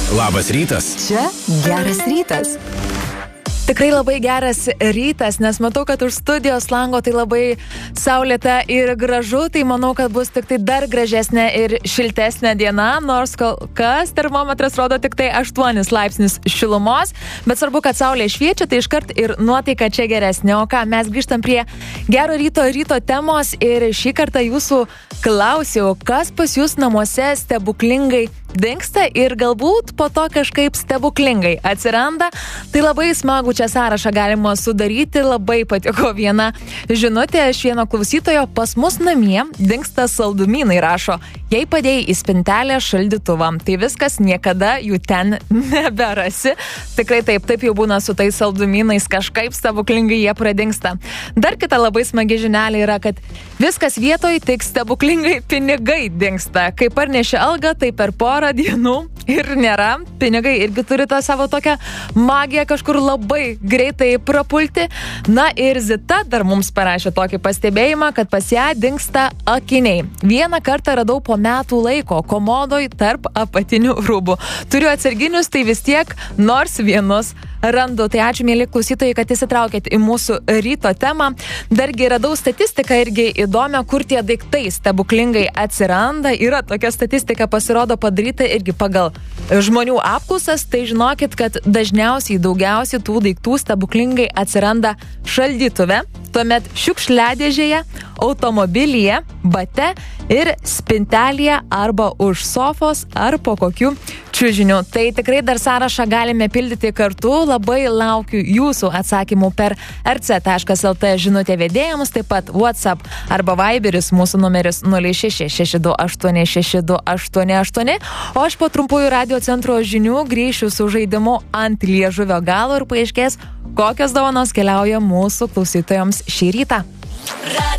Labas rytas. Čia geras rytas. Tikrai labai geras rytas, nes matau, kad už studijos lango tai labai saulėta ir gražu, tai manau, kad bus tik tai dar gražesnė ir šiltesnė diena, nors kol kas termometras rodo tik tai 8 laipsnius šilumos, bet svarbu, kad saulė šviečia, tai iškart ir nuotaika čia geresnė. O ką, mes grįžtam prie gero ryto temos ir šį kartą jūsų klausiau, kas pas jūs namuose stebuklingai dingsta ir galbūt po to kažkaip stebuklingai atsiranda. Tai labai smagų čia sąrašą galima sudaryti. Labai patiko viena žinutė iš vieno klausytojo. Pas mus namie dingsta saldumynai, rašo. Jei padėjai į spintelę šaldytuvą, tai viskas, niekada jų ten neberasi. Tikrai taip jau būna su tais saldumynais, kažkaip stebuklingai jie pradingsta. Dar kita labai smagi žinelė yra, kad viskas vietoj, tik stebuklingai pinigai dingsta. Kai parneši algą, tai per porą dienų ir nėra. Pinigai irgi turi tą savo tokią magiją kažkur labai greitai prapulti. Na ir Zita dar mums parašė tokį pastebėjimą, kad pas ją dingsta akiniai. Vieną kartą radau po metų laiko komodoj tarp apatinių rūbų. Turiu atsarginius, tai vis tiek nors vienus randu. Tai ačiū, mėly klausytojai, kad įsitraukėt į mūsų ryto temą. Dargi radau statistiką irgi įdomią, kur tie daiktai stebuklingai atsiranda. Yra tokia statistika, pasirodo, padaryta irgi pagal žmonių apklausas. Tai žinokit, kad daugiausiai tų daiktų stebuklingai atsiranda šaldytuve, tuomet šiukšliadėžėje, automobilyje, bate ir spintelėje arba už sofos ar po kokių čiužinių. Tai tikrai dar sąrašą galime pildyti kartu. Labai laukiu jūsų atsakymų per rc.lt žinutė vedėjams, taip pat WhatsApp arba Viberis, mūsų numeris 0662866288. O aš po trumpųjų radio centro žinių grįšiu su žaidimu ant liežuvio galo ir paaiškės, kokios dovanos keliauja mūsų klausytojams šį rytą.